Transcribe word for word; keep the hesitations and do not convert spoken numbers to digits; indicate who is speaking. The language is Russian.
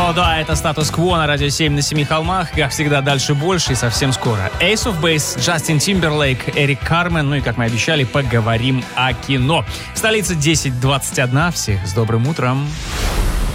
Speaker 1: О, да, это статус-кво на радио семь на семи холмах. Как всегда, дальше больше и совсем скоро. Ace of Base, Джастин Тимберлейк, Эрик Кармен. Ну и, как мы обещали, поговорим о кино. Столица десять двадцать один. Всех с добрым утром.